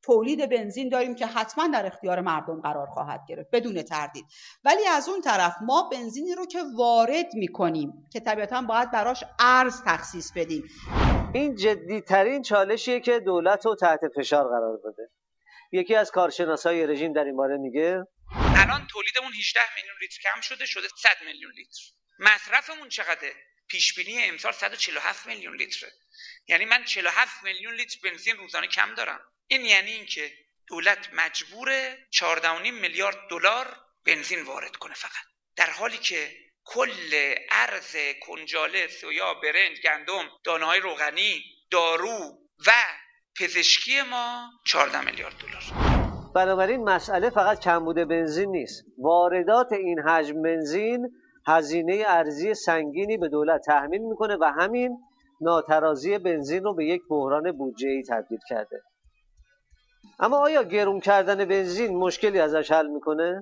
تولید بنزین داریم که حتما در اختیار مردم قرار خواهد گرفت بدون تردید. ولی از اون طرف ما بنزینی رو که وارد میکنیم که طبیعتا باید براش ارز تخصیص بدیم. این جدی‌ترین چالشیه که دولت رو تحت فشار قرار داده. یکی از کارشناسای رژیم در این باره میگه الان تولیدمون 18 میلیون لیتر کم شده 100 میلیون لیتر. مصرفمون چقدره؟ پیش بینی امسال 147 میلیون لیتره. یعنی من 47 میلیون لیتر بنزین روزانه کم دارم. این یعنی اینکه دولت مجبوره 14.5 میلیارد دلار بنزین وارد کنه فقط، در حالی که کل ارز کنجاله، سویا، برنج، گندم، دانه‌های روغنی، دارو و پزشکی ما 14 میلیارد دلار. بنابراین مسئله فقط کمبود بنزین نیست. واردات این حجم بنزین هزینه ارزی سنگینی به دولت تحمیل میکنه و همین ناترازی بنزین رو به یک بحران بودجه‌ای تبدیل کرده. اما آیا گرون کردن بنزین مشکلی ازش حل میکنه؟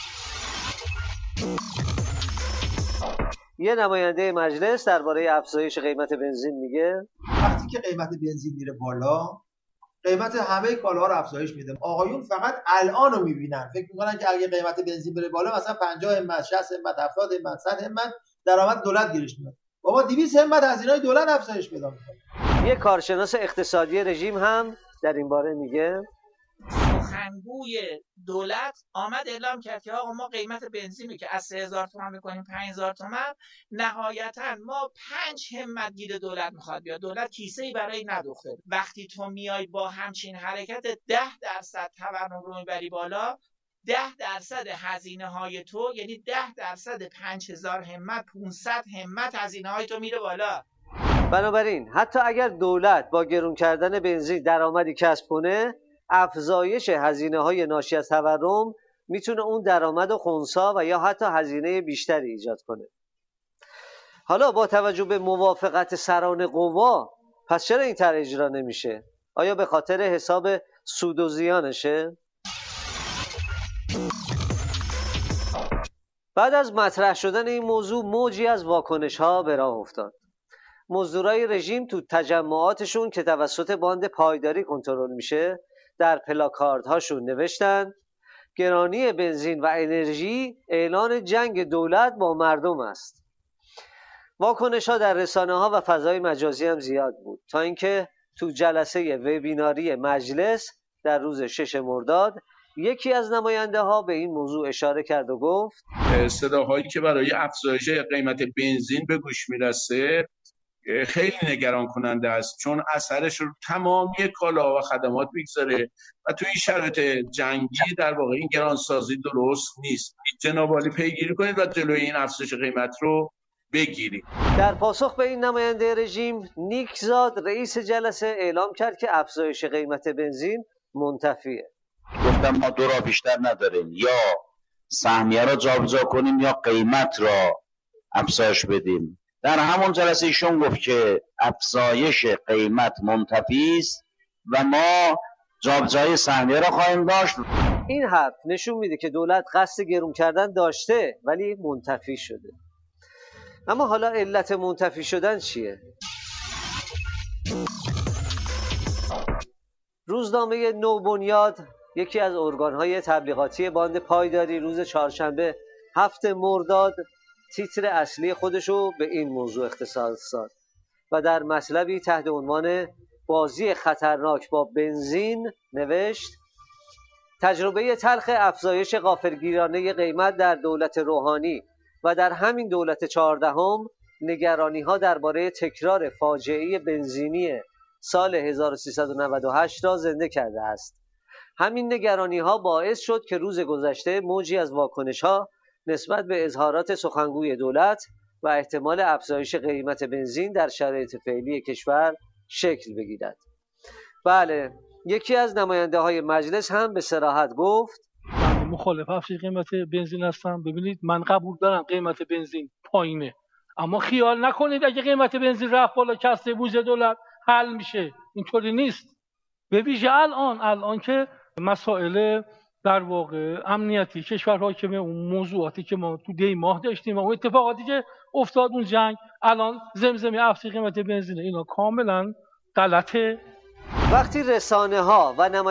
یه نماینده مجلس درباره افزایش قیمت بنزین میگه وقتی که قیمت بنزین میره بالا، قیمت همه کالاها رو افزایش میده. آقایون فقط الان رو میبینن، فکر میکنن که اگه قیمت بنزین بره بالا مثلا 50 همت، 60 همت، 70 همت، 100 همت درآمد دولت گیرش میاد. بابا 200 همت هزینه‌های دولت افزایش پیدا میکنه. یه کارشناس اقتصادی رژیم هم در این باره میگه سخنگوی دولت آمد اعلام کرد که آقا ما قیمت بنزینی که از 3000 تومان میکنیم 5000 تومان، نهایتا ما 5 همت گیر دولت میخواد بیاد. دولت کیسه ای برای ندوخته. وقتی تو میای با همچین حرکت 10% تورم رو میبری بالا، 10% هزینه های تو، یعنی 10% 5000 همت، 500 همت هزینه های تو میره بالا. بنابراین حتی اگر دولت با گرون کردن بنزین درآمدی کسب کنه، افزایش هزینه‌های ناشی از تورم میتونه اون درآمد رو خنثی و یا حتی هزینه بیشتری ایجاد کنه. حالا با توجه به موافقت سران قوا، پس چرا این طرح اجرا نمیشه؟ آیا به خاطر حساب سود و زیانشه؟ بعد از مطرح شدن این موضوع موجی از واکنش‌ها به راه افتاد. مزدورای رژیم تو تجمعاتشون که توسط باند پایداری کنترل میشه در پلاکاردهاشون نوشتن گرانی بنزین و انرژی اعلان جنگ دولت با مردم است. واکنش‌ها در رسانه‌ها و فضای مجازی هم زیاد بود تا اینکه تو جلسه وبیناری مجلس در روز 6 مرداد یکی از نماینده‌ها به این موضوع اشاره کرد و گفت صداهایی که برای افزایش قیمت بنزین به گوش میرسه خیلی نگران کننده است، چون اثرش رو تمامی کالاها و خدمات میگذاره و توی این شرایط جنگی در واقع این گرانسازی درست نیست. جناب عالی پیگیری کنید و جلوی این افزایش قیمت رو بگیرید. در پاسخ به این نماینده رژیم، نیکزاد رئیس جلسه اعلام کرد که افزایش قیمت بنزین منتفیه. گفتم ما دو راه بیشتر نداریم، یا سهمیه را جابجا کنیم یا قیمت را افزایش بدیم. در همون جلسه ایشون گفت که افزایش قیمت منتفی است و ما جابجایی سهمیه را خواهیم داشت. این حرف نشون میده که دولت قصد گرون کردن داشته ولی منتفی شده. اما حالا علت منتفی شدن چیه؟ روزنامه نوبنیاد، یکی از ارگان‌های تبلیغاتی باند پایداری، روز چهارشنبه 7 مرداد تیتر اصلی خودشو به این موضوع اختصاص داد و در مطلبی تحت عنوان بازی خطرناک با بنزین نوشت تجربه تلخ افزایش غافلگیرانه قیمت در دولت روحانی و در همین دولت 14 نگرانی‌ها درباره تکرار فاجعه بنزینی سال 1398 را زنده کرده است. همین نگرانی‌ها باعث شد که روز گذشته موجی از واکنش‌ها نسبت به اظهارات سخنگوی دولت و احتمال افزایش قیمت بنزین در شرایط فعلی کشور شکل بگیرد. بله، یکی از نماینده‌های مجلس هم به صراحت گفت من مخالف افزایش قیمت بنزین هستم. ببینید من قبول دارم قیمت بنزین پایینه، اما خیال نکنید اگه قیمت بنزین رفت بالا کسر بودجه دولت حل میشه. اینطوری نیست. به ویژه الان که مسائل در واقع امنیتی کشور حاکمه، اون موضوعاتی که ما تو دی ماه داشتیم و اون اتفاقاتی که افتاد، اون جنگ، الان زمزمه افزایش قیمت بنزین، اینا کاملا غلطه. وقتی رسانه‌ها و